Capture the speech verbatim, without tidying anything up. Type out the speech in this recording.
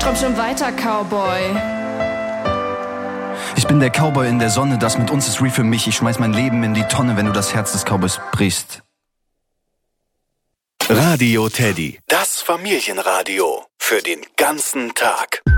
Komm schon weiter, Cowboy. Ich bin der Cowboy in der Sonne, das mit uns ist real für mich. Ich schmeiß mein Leben in die Tonne, wenn du das Herz des Cowboys brichst. Radio Teddy, das Familienradio für den ganzen Tag.